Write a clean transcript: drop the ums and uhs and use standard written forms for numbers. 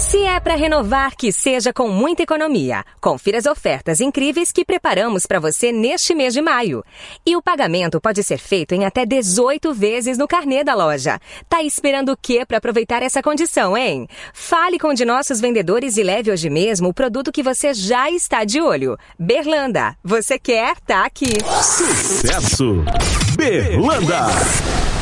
Se é para renovar, que seja com muita economia. Confira as ofertas incríveis que preparamos para você neste mês de maio. E o pagamento pode ser feito em até 18 vezes no carnê da loja. Tá esperando o quê para aproveitar essa condição, hein? Fale com um de nossos vendedores e leve hoje mesmo o produto que você já está de olho. Berlanda, você quer? Tá aqui. Sucesso! Berlanda!